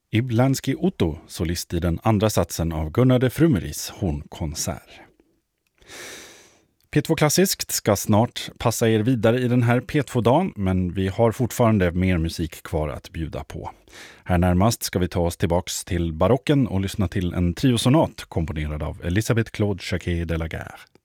Iblanski Otto, solist i den andra satsen av Gunnar de Frumeris hornkonsert. P2 Klassiskt ska snart passa er vidare i den här P2-dagen, men vi har fortfarande mer musik kvar att bjuda på. Här närmast ska vi ta oss tillbaks till barocken och lyssna till en triosonat komponerad av Elisabeth Claude Jacquet de la Guerre.